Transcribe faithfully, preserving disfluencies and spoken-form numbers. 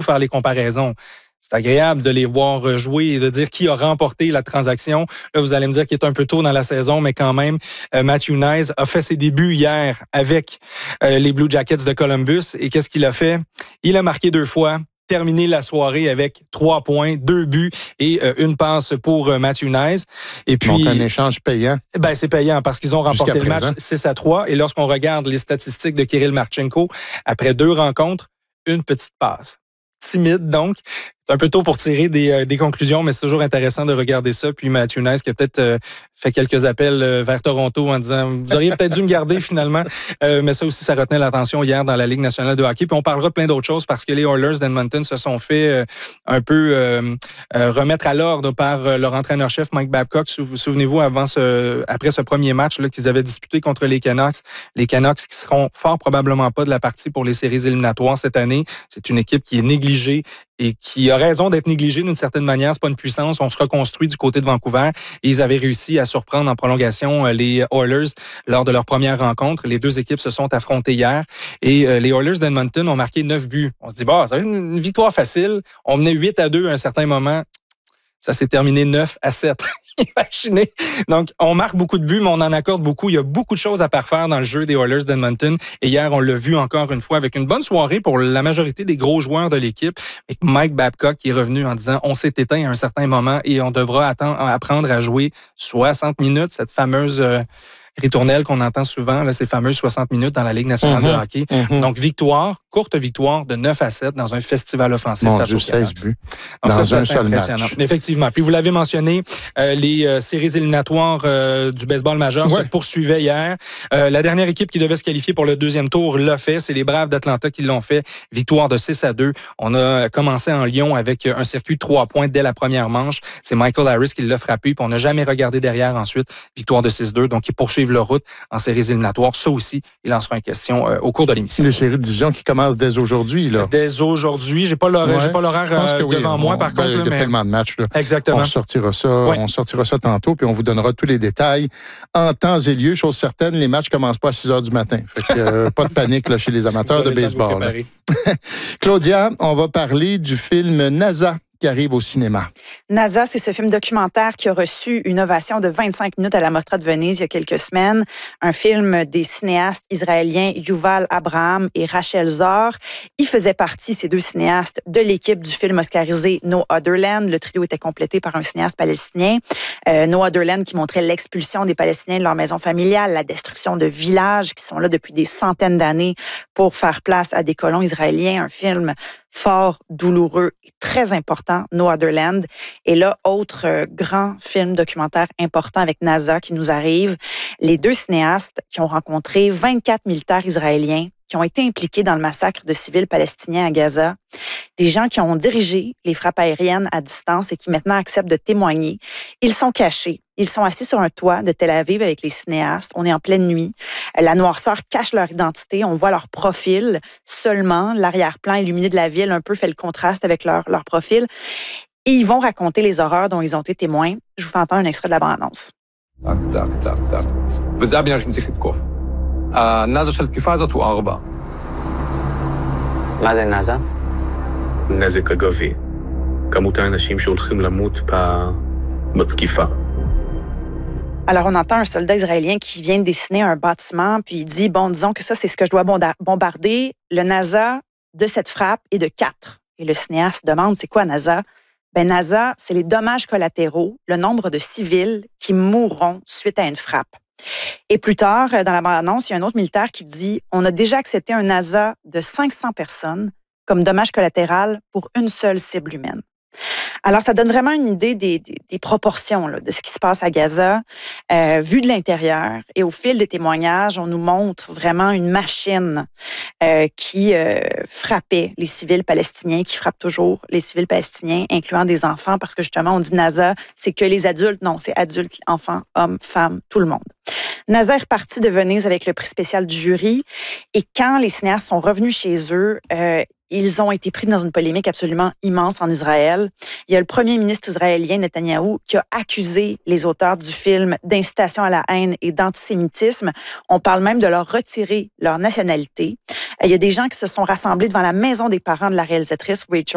faire les comparaisons. C'est agréable de les voir jouer et de dire qui a remporté la transaction. Là, vous allez me dire qu'il est un peu tôt dans la saison, mais quand même, euh, Matthew Knies a fait ses débuts hier avec euh, les Blue Jackets de Columbus. Et qu'est-ce qu'il a fait? Il a marqué deux fois, terminé la soirée avec trois points, deux buts et euh, une passe pour euh, Matthew Knies. Et puis, donc, un échange payant. Ben, c'est payant parce qu'ils ont remporté le match six à trois. Et lorsqu'on regarde les statistiques de Kirill Marchenko, après deux rencontres, une petite passe. Timide, donc. C'est un peu tôt pour tirer des, euh, des conclusions, mais c'est toujours intéressant de regarder ça. Puis Matthew Knies qui a peut-être euh, fait quelques appels euh, vers Toronto en disant « Vous auriez peut-être dû me garder finalement. Euh, » Mais ça aussi, ça retenait l'attention hier dans la Ligue nationale de hockey. Puis on parlera de plein d'autres choses parce que les Oilers d'Edmonton se sont fait euh, un peu euh, euh, remettre à l'ordre par euh, leur entraîneur-chef Mike Babcock. Sou- Souvenez-vous, avant ce, après ce premier match là, qu'ils avaient disputé contre les Canucks, les Canucks qui seront fort probablement pas de la partie pour les séries éliminatoires cette année. C'est une équipe qui est négligée et qui a raison d'être négligée d'une certaine manière. C'est pas une puissance. On se reconstruit du côté de Vancouver. Et ils avaient réussi à surprendre en prolongation les Oilers lors de leur première rencontre. Les deux équipes se sont affrontées hier. Et les Oilers d'Edmonton ont marqué neuf buts. On se dit, bah, ça va être une victoire facile. On menait huit à deux à un certain moment. Ça s'est terminé neuf à sept. Imaginez. Donc, on marque beaucoup de buts, mais on en accorde beaucoup. Il y a beaucoup de choses à parfaire dans le jeu des Oilers d'Edmonton. Et hier, on l'a vu encore une fois avec une bonne soirée pour la majorité des gros joueurs de l'équipe. Avec Mike Babcock qui est revenu en disant on s'est éteint à un certain moment et on devra attendre, apprendre à jouer soixante minutes, cette fameuse euh, ritournelle qu'on entend souvent, là, ces fameuses soixante minutes dans la Ligue nationale mm-hmm. de hockey. Mm-hmm. Donc, victoire, courte victoire de neuf à sept dans un festival offensif Mon face Dieu, aux seize buts. Donc, dans ça, un seul match. Effectivement. Puis vous l'avez mentionné, euh, les euh, séries éliminatoires euh, du baseball majeur ouais. se poursuivaient hier. Euh, la dernière équipe qui devait se qualifier pour le deuxième tour l'a fait. C'est les Braves d'Atlanta qui l'ont fait. Victoire de six à deux. On a commencé en Lyon avec un circuit de trois points dès la première manche. C'est Michael Harris qui l'a frappé. Puis on n'a jamais regardé derrière ensuite. Victoire de six deux. Donc, ils poursuivent leur route en séries éliminatoires. Ça aussi, il en sera une question euh, au cours de l'émission. Les séries de division qui commencent dès aujourd'hui. Là. Dès aujourd'hui. J'ai pas l'horaire, ouais, j'ai pas l'horaire euh, oui, devant on, moi, par ben, contre. Il y a mais... tellement de matchs. Là. Exactement. On sortira ça, ouais. on sortira ça tantôt, puis on vous donnera tous les détails en temps et lieu. Chose certaine, les matchs commencent pas à six heures du matin. Fait que, euh, pas de panique là, chez les amateurs de baseball. Claudia, on va parler du film NASA qui arrive au cinéma. NASA, c'est ce film documentaire qui a reçu une ovation de vingt-cinq minutes à la Mostra de Venise il y a quelques semaines. Un film des cinéastes israéliens Yuval Abraham et Rachel Zor. Ils faisaient partie, ces deux cinéastes, de l'équipe du film oscarisé No Other Land. Le trio était complété par un cinéaste palestinien. Euh, No Other Land qui montrait l'expulsion des Palestiniens de leur maison familiale, la destruction de villages qui sont là depuis des centaines d'années pour faire place à des colons israéliens. Un film fort, douloureux et très important, No Other Land. Et là, autre euh, grand film documentaire important avec NASA qui nous arrive. Les deux cinéastes qui ont rencontré vingt-quatre militaires israéliens qui ont été impliqués dans le massacre de civils palestiniens à Gaza. Des gens qui ont dirigé les frappes aériennes à distance et qui maintenant acceptent de témoigner. Ils sont cachés. Ils sont assis sur un toit de Tel Aviv avec les cinéastes. On est en pleine nuit. La noirceur cache leur identité. On voit leur profil seulement. L'arrière-plan illuminé de la ville un peu fait le contraste avec leur, leur profil. Et ils vont raconter les horreurs dont ils ont été témoins. Je vous fais entendre un extrait de la bande-annonce. טק, טק, טק, טק. וזה הבניין שנצטרך לתקוף. הנאזה של התקיפה הזאת הוא ארבע. מה זה נאזה? נזק אגבי. כמות האנשים שהולכים למות בתקיפה. Alors, on entend un soldat israélien qui vient de dessiner un bâtiment, puis il dit, bon, disons que ça, c'est ce que je dois bombarder. Le NASA de cette frappe est de quatre. Et le cinéaste demande, c'est quoi NASA? Ben, NASA, c'est les dommages collatéraux, le nombre de civils qui mourront suite à une frappe. Et plus tard, dans la bande-annonce, il y a un autre militaire qui dit « On a déjà accepté un NASA de cinq cents personnes comme dommage collatéral pour une seule cible humaine. » Alors, ça donne vraiment une idée des, des, des proportions là, de ce qui se passe à Gaza, euh, vu de l'intérieur. Et au fil des témoignages, on nous montre vraiment une machine euh, qui euh, frappait les civils palestiniens, qui frappe toujours les civils palestiniens, incluant des enfants, parce que justement, on dit NASA, c'est que les adultes. Non, c'est adultes, enfants, hommes, femmes, tout le monde. NASA est reparti de Venise avec le prix spécial du jury. Et quand les cinéastes sont revenus chez eux, euh, ils ont été pris dans une polémique absolument immense en Israël. Il y a le premier ministre israélien, Netanyahou, qui a accusé les auteurs du film d'incitation à la haine et d'antisémitisme. On parle même de leur retirer leur nationalité. Il y a des gens qui se sont rassemblés devant la maison des parents de la réalisatrice, Rachel